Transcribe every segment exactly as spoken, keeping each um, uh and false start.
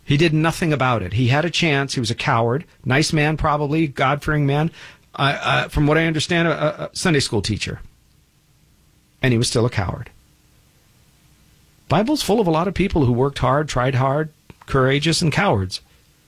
He did nothing about it. He had a chance. He was a coward. Nice man, probably. God-fearing man. Uh, uh, from what I understand, a, a Sunday school teacher. And he was still a coward. Bible's full of a lot of people who worked hard, tried hard, courageous, and cowards.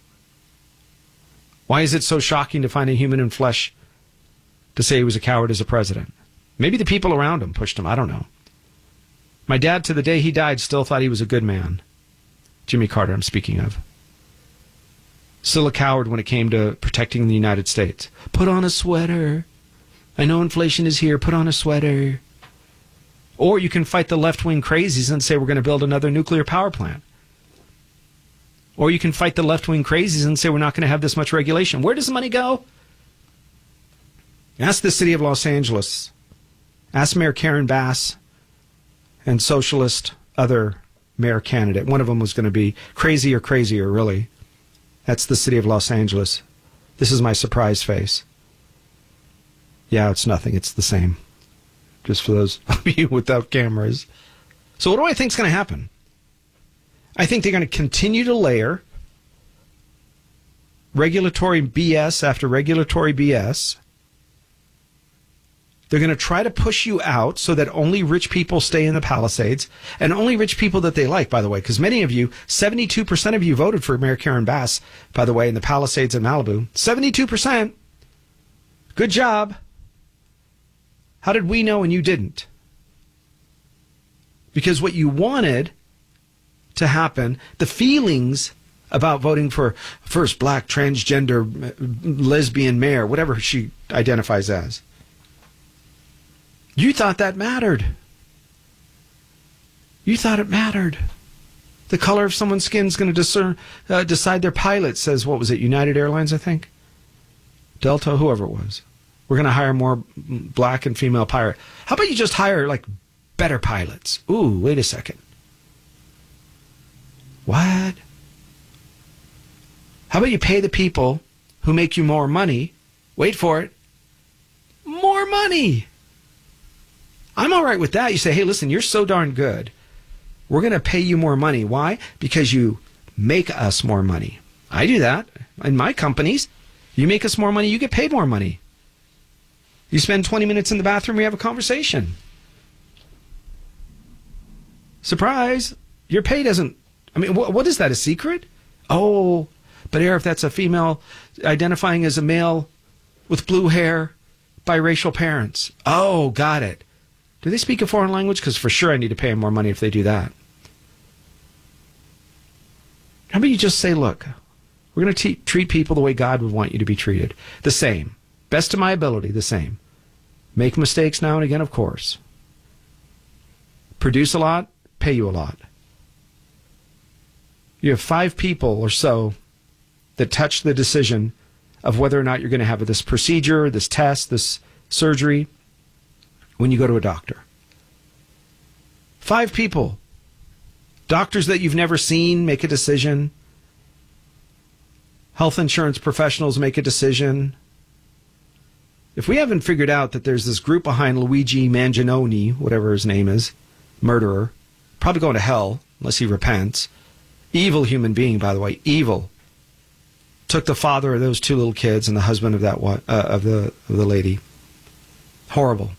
Why is it so shocking to find a human in flesh to say he was a coward as a president? Maybe the people around him pushed him. I don't know. My dad, to the day he died, still thought he was a good man. Jimmy Carter, I'm speaking of. Still a coward when it came to protecting the United States. Put on a sweater. I know inflation is here. Put on a sweater. Or you can fight the left-wing crazies and say we're going to build another nuclear power plant. Or you can fight the left-wing crazies and say we're not going to have this much regulation. Where does the money go? Ask the city of Los Angeles. Ask Mayor Karen Bass and socialist other mayor candidate. One of them was going to be crazy or crazier, really. That's the city of Los Angeles. This is my surprise face. Yeah, it's nothing. It's the same. Just for those of you without cameras. So what do I think is going to happen? I think they're going to continue to layer regulatory B S after regulatory B S. They're going to try to push you out so that only rich people stay in the Palisades, and only rich people that they like, by the way, because many of you, seventy-two percent of you voted for Mayor Karen Bass, by the way, in the Palisades in Malibu. seventy-two percent. Good job. How did we know and you didn't? Because what you wanted to happen, the feelings about voting for first black, transgender, lesbian mayor, whatever she identifies as, you thought that mattered. You thought it mattered. The color of someone's skin is going to discern, uh, decide their pilot, says, what was it, United Airlines, I think? Delta, whoever it was. We're going to hire more black and female pilot. How about you just hire, like, better pilots? Ooh, wait a second. What? How about you pay the people who make you more money, wait for it, more money? I'm all right with that. You say, hey, listen, you're so darn good. We're going to pay you more money. Why? Because you make us more money. I do that in my companies. You make us more money, you get paid more money. You spend twenty minutes in the bathroom, we have a conversation. Surprise! Your pay doesn't... I mean, wh- what is that, a secret? Oh, but Eric, that's a female identifying as a male with blue hair, biracial parents. Oh, got it. Do they speak a foreign language? Because for sure I need to pay them more money if they do that. How about you just say, look, we're going to treat people the way God would want you to be treated. The same. Best of my ability, the same. Make mistakes now and again, of course. Produce a lot, pay you a lot. You have five people or so that touch the decision of whether or not you're going to have this procedure, this test, this surgery when you go to a doctor. Five people. Doctors that you've never seen make a decision. Health insurance professionals make a decision. If we haven't figured out that there's this group behind Luigi Manginoni, whatever his name is, murderer, probably going to hell unless he repents. Evil human being, by the way, evil. Took the father of those two little kids and the husband of that uh, of the of the lady. Horrible.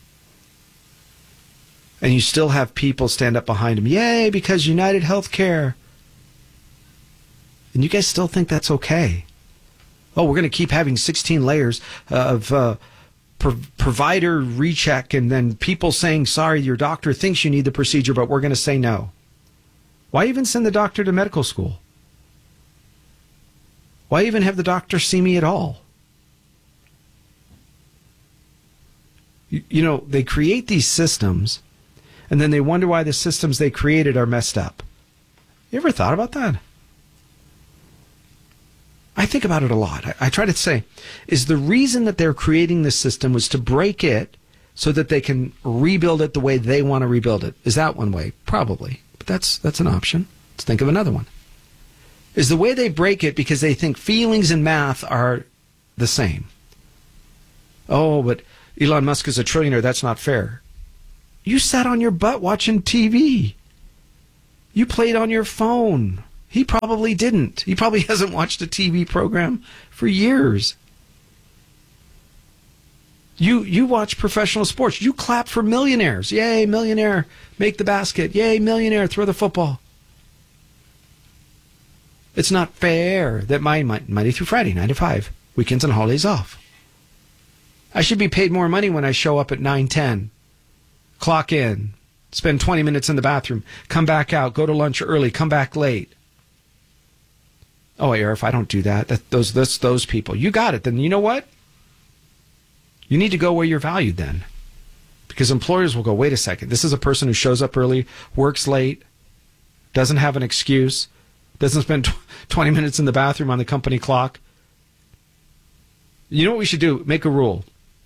And you still have people stand up behind him. Yay, because United Healthcare. And you guys still think that's okay. Oh, we're going to keep having sixteen layers of uh, pro- provider recheck and then people saying, sorry, your doctor thinks you need the procedure, but we're going to say no. Why even send the doctor to medical school? Why even have the doctor see me at all? You, you know, they create these systems and then they wonder why the systems they created are messed up. You ever thought about that? I think about it a lot. I, I try to say, is the reason that they're creating this system was to break it so that they can rebuild it the way they want to rebuild it? Is that one way? Probably. But that's that's an option. Let's think of another one. Is the way they break it because they think feelings and math are the same? Oh, but Elon Musk is a trillionaire. That's not fair. You sat on your butt watching T V. You played on your phone. He probably didn't. He probably hasn't watched a T V program for years. You you watch professional sports. You clap for millionaires. Yay, millionaire. Make the basket. Yay, millionaire. Throw the football. It's not fair that my Monday through Friday, nine to five, weekends and holidays off. I should be paid more money when I show up at nine ten, clock in, spend twenty minutes in the bathroom, come back out, go to lunch early, come back late. Oh, Arif, I don't do that. that those, those, those people. You got it. Then you know what? You need to go where you're valued then. Because employers will go, wait a second, this is a person who shows up early, works late, doesn't have an excuse, doesn't spend twenty minutes in the bathroom on the company clock. You know what we should do? Make a rule.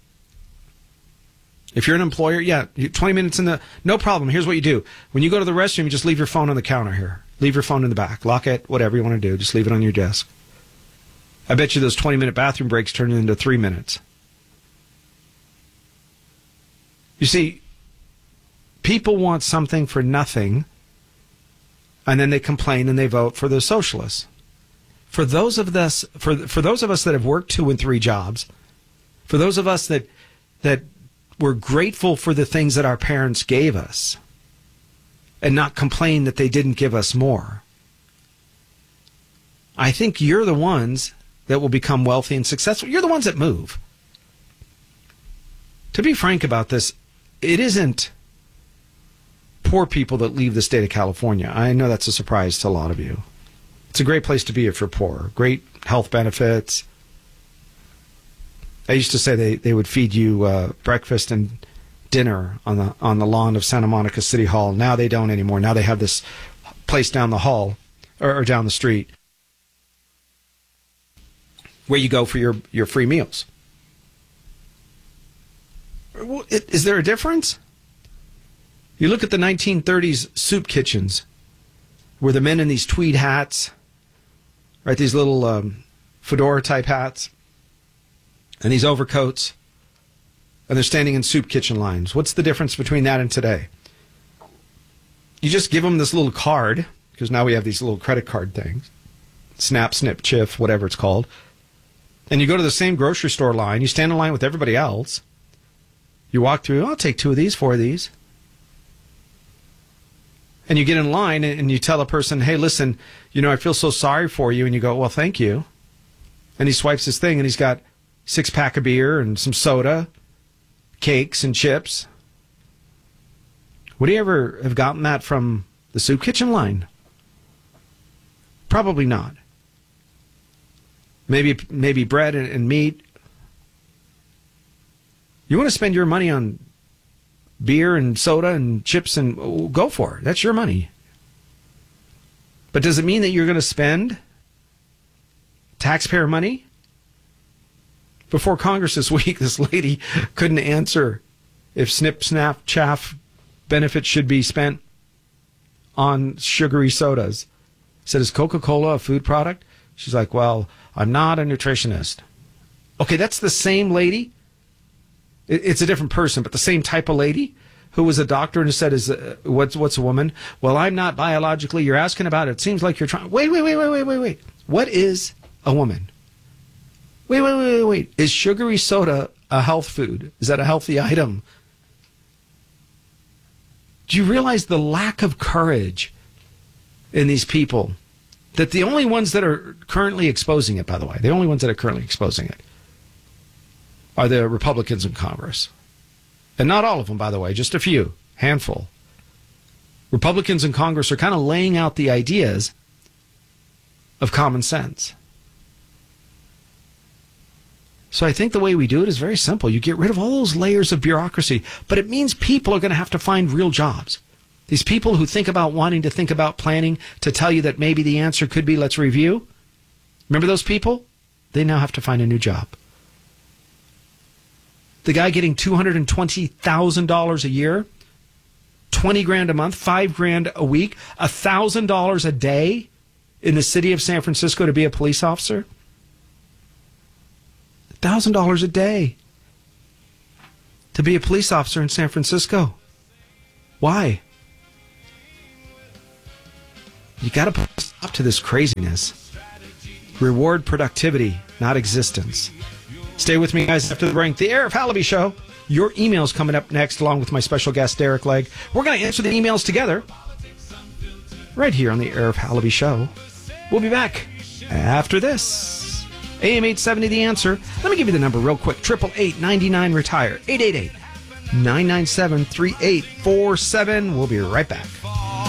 If you're an employer, yeah, twenty minutes in the, no problem. Here's what you do. When you go to the restroom, you just leave your phone on the counter here. Leave your phone in the back. Lock it, whatever you want to do. Just leave it on your desk. I bet you those twenty-minute bathroom breaks turn into three minutes. You see, people want something for nothing, and then they complain and they vote for the socialists. For those of us, for for those of us that have worked two and three jobs, for those of us that that were grateful for the things that our parents gave us, and not complain that they didn't give us more, I think you're the ones that will become wealthy and successful. You're the ones that move. To be frank about this, it isn't poor people that leave the state of California. I know that's a surprise to a lot of you. It's a great place to be if you're poor. Great health benefits. I used to say they, they would feed you uh, breakfast and dinner on the on the lawn of Santa Monica City Hall. Now they don't anymore. Now they have this place down the hall or, or down the street where you go for your, your free meals. Is there a difference? You look at the nineteen thirties soup kitchens where the men in these tweed hats, right, these little um, fedora type hats and these overcoats, and they're standing in soup kitchen lines. What's the difference between that and today? You just give them this little card, because now we have these little credit card things, Snap, Snip, Chiff, whatever it's called, and you go to the same grocery store line, you stand in line with everybody else, you walk through, I'll take two of these, four of these. And you get in line and you tell a person, hey, listen, you know, I feel so sorry for you. And you go, well, thank you. And he swipes his thing and he's got six pack of beer and some soda, cakes and chips. Would he ever have gotten that from the soup kitchen line? Probably not. Maybe maybe bread and, and meat. You want to spend your money on beer and soda and chips, and oh, go for it. That's your money. But does it mean that you're going to spend taxpayer money? Before Congress this week, this lady couldn't answer if Snip, Snap, Chaff benefits should be spent on sugary sodas. Said, is Coca-Cola a food product? She's like, well, I'm not a nutritionist. Okay, that's the same lady. It's a different person, but the same type of lady who was a doctor and said, "Is uh, what's what's a woman?" Well, I'm not biologically. You're asking about it. It seems like you're trying. Wait, wait, wait, wait, wait, wait, wait. What is a woman? Wait, wait, wait, wait, wait. Is sugary soda a health food? Is that a healthy item? Do you realize the lack of courage in these people? That the only ones that are currently exposing it, by the way, the only ones that are currently exposing it are the Republicans in Congress. And not all of them, by the way, just a few, handful. Republicans in Congress are kind of laying out the ideas of common sense. So I think the way we do it is very simple. You get rid of all those layers of bureaucracy, but it means people are going to have to find real jobs. These people who think about wanting to think about planning to tell you that maybe the answer could be let's review. Remember those people? They now have to find a new job. The guy getting two hundred twenty thousand dollars a year, twenty grand a month, five grand a week, one thousand dollars a day in the city of San Francisco to be a police officer. one thousand dollars a day to be a police officer in San Francisco. Why? You got to put stop to this craziness. Reward productivity, not existence. Stay with me, guys, after the break. The Arif Halaby Show. Your emails coming up next, along with my special guest, Derek Legg. We're going to answer the emails together right here on the Arif Halaby Show. We'll be back after this. A M eight seventy, The Answer. Let me give you the number real quick. eight eight eight, nine nine, retire. eight eight eight, nine nine seven, three eight four seven. We'll be right back.